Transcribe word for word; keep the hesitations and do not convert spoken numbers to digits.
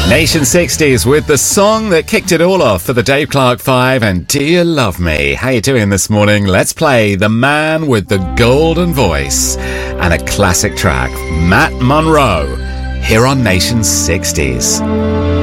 Nation sixties with the song that kicked it all off for the Dave Clark Five and Do You Love Me? How you doing this morning? Let's play The Man with the Golden Voice and a classic track, Matt Monro, here on Nation sixties.